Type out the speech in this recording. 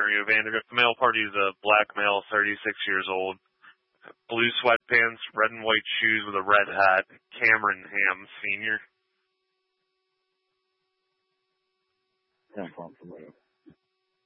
for you, Vandergrift. The male party is a black male, 36 years old. Blue sweatpants, red and white shoes with a red hat. Cameron Ham, Sr. Yeah, I'm familiar.